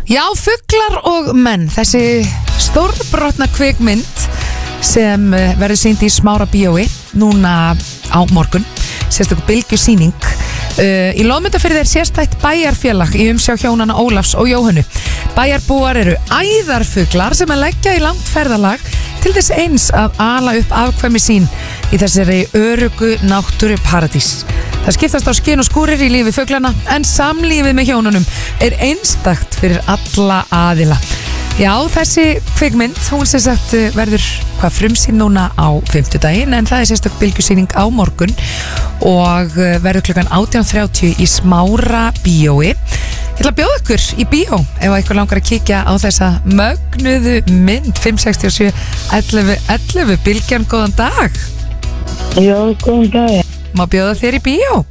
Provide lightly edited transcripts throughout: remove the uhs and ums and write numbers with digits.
Já, Fuglar og menn, þessi stórbrotna kvikmynd sem verður sýnd í Smára bíói núna á morgun, sérstaklega bylgjusýning. Í Loðmundarfirði sérstætt bæjarfélag í umsjá hjónana Ólafs og Jóhönnu. Bæjarbúar eru æðarfuglar sem að leggja í langt ferðalag til þess eins að ala upp afkvæmi sín í þessari örugu náttúru paradís. Það skiptast á skinn og skúrir í lífi fuglana en samlífið með hjónunum er einstakt fyrir alla aðila. Já, þessi kvikmynd, hún sem sagt verður frumsýnd núna á 50-daginn en það er sérstök bylgjusýning á morgun og verður klukkan 18:30 í Smára bíói. Ég ætla að bjóða ykkur í bíó ef eitthvað langar að kíkja á þessa mögnuðu mynd 567 11 Bylgjan, góðan dag. Já, góðan dag. Má bjóða þér í bíó?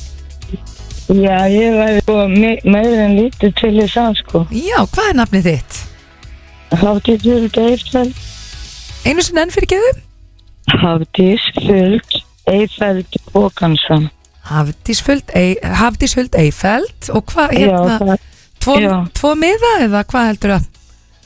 Já, ég væri meira en lítið til í það, sko. Já, hvað er nafnið þitt? Hafdís Huld Eyfeld. Einu sinni enn fyrir geðu? Hafdís Huld Eyfeld Håkansson. Hafdís Huld Eyfeld og hvað hérna? Tvo miða eða hvað heldur það?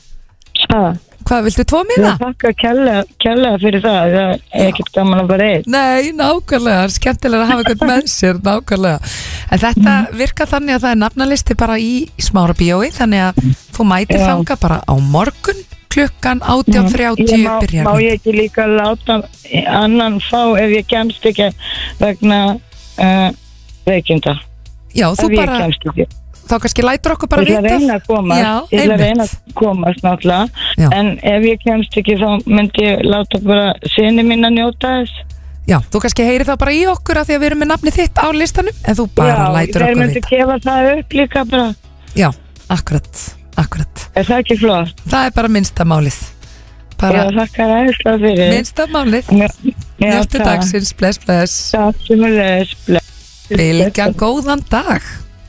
Hvað, viltu 2 miða? Ég þakka kærlega fyrir það. Það er ekkert gaman að bara einn. Nei, nákvæmlega, skemmtilega að hafa eitthvað með sér, nákvæmlega. En þetta virkar þannig að það er nafnalisti bara í Smára bíói, þannig að þú mætir þanga bara á morgun klukkan 18:30 byrjar. Má ég ekki líka láta annan fá ef ég kemst ekki vegna veikinda? Já, þú bara... Þá kannski lætur okkur bara vita. Ég ætla að reyna að komast náttúrulega. En ef ég kemst ekki þá myndi ég láta bara syni mín að njóta þess. Já, þú kannski heyri þá bara í okkur af því að við erum með nafnið þitt á listanum. En þú bara lætur okkur vita. Já, þeir myndi gefa það upp líka bara. Já, akkurat. Er það ekki flott? Það er bara minnsta málið. Já, þakka ræðislega fyrir. Minnsta málið. Njóttu dagsins, bless. Takk sem er bless. Bylgjan, góðan dag.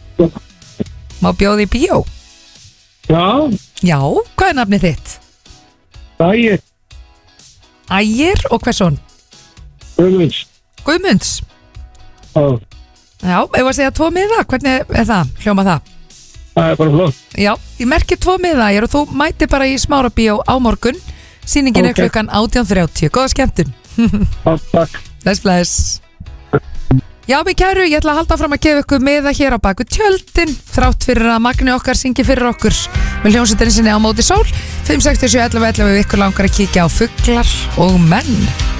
Má bjóða í bíó? Já. Já, hvað er nafnið þitt? Ægir. Ægir og hversson? Guðmunds? Já. Já, ef að segja 2 miða, hvernig er það? Hljóma það? Það er bara flott. Já, ég merki 2 miða Ægir og þú mæti bara í Smára bíó á morgun. Sýningin er klukkan 18:30. Góða skemmtun. Takk. Bless. Já, mig kæru, ég ætla að halda fram að gefa ykkur miða hér á baku tjöldin þrátt fyrir að Magni okkar syngi fyrir okkur með hljómsveitinni sinni á móti sól 567 11 11 ef ykkur langar að kíkja á Fuglar og menn.